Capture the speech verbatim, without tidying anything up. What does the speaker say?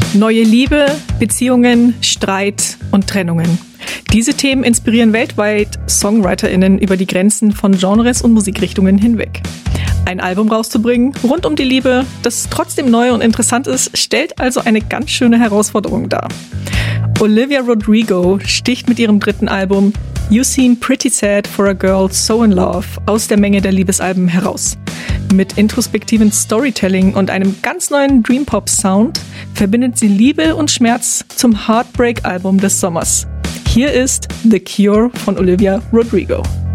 Neue Liebe, Beziehungen, Streit und Trennungen. Diese Themen inspirieren weltweit SongwriterInnen über die Grenzen von Genres und Musikrichtungen hinweg. Ein Album rauszubringen, rund um die Liebe, das trotzdem neu und interessant ist, stellt also eine ganz schöne Herausforderung dar. Olivia Rodrigo sticht mit ihrem dritten Album You Seem Pretty Sad for a Girl So in Love aus der Menge der Liebesalben heraus. Mit introspektivem Storytelling und einem ganz neuen Dream-Pop-Sound verbindet sie Liebe und Schmerz zum Heartbreak-Album des Sommers. Hier ist The Cure von Olivia Rodrigo.